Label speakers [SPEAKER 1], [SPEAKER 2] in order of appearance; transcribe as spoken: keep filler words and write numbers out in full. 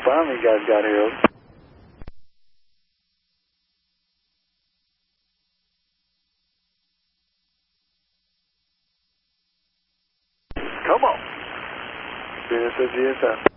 [SPEAKER 1] finally you guys got here. Come on. Venus at G S S.